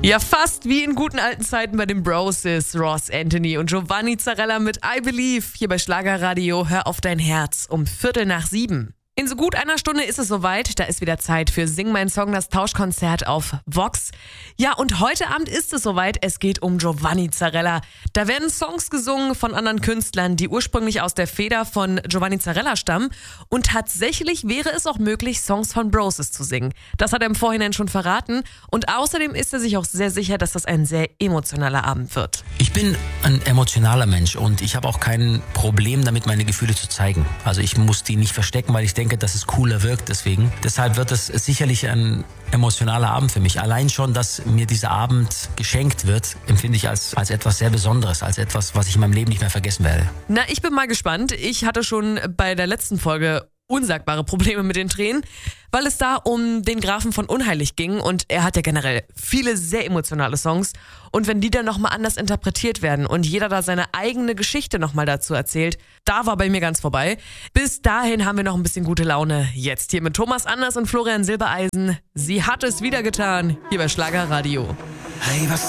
Ja, fast wie in guten alten Zeiten bei den Broses, Ross Anthony und Giovanni Zarella mit I Believe hier bei Schlagerradio. Hör auf dein Herz um 6:15. In so gut einer Stunde ist es soweit, da ist wieder Zeit für Sing mein Song, das Tauschkonzert auf Vox. Ja, und heute Abend ist es soweit, es geht um Giovanni Zarella. Da werden Songs gesungen von anderen Künstlern, die ursprünglich aus der Feder von Giovanni Zarella stammen. Und tatsächlich wäre es auch möglich, Songs von Broses zu singen. Das hat er im Vorhinein schon verraten. Und außerdem ist er sich auch sehr sicher, dass das ein sehr emotionaler Abend wird. Ich bin ein emotionaler Mensch und ich habe auch kein Problem damit, meine Gefühle zu zeigen. Also ich muss die nicht verstecken, weil ich denke, dass es cooler wirkt deswegen. Deshalb wird es sicherlich ein emotionaler Abend für mich. Allein schon, dass mir dieser Abend geschenkt wird, empfinde ich als etwas sehr Besonderes, als etwas, was ich in meinem Leben nicht mehr vergessen werde. Na, ich bin mal gespannt. Ich hatte schon bei der letzten Folge unsagbare Probleme mit den Tränen, weil es da um den Grafen von Unheilig ging und er hat ja generell viele sehr emotionale Songs und wenn die dann nochmal anders interpretiert werden und jeder da seine eigene Geschichte nochmal dazu erzählt, da war bei mir ganz vorbei. Bis dahin haben wir noch ein bisschen gute Laune. Jetzt hier mit Thomas Anders und Florian Silbereisen. Sie hat es wieder getan, hier bei Schlagerradio. Hey, was